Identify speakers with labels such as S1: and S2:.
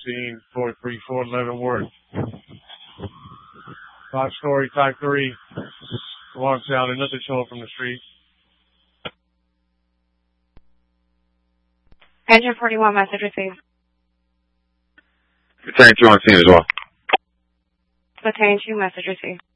S1: scene, 434 Leavenworth. Five-story Type 3. Walks out, another show from the street.
S2: Engine 41, message received.
S3: Battalion 2 on scene as well.
S2: Battalion 2, message received.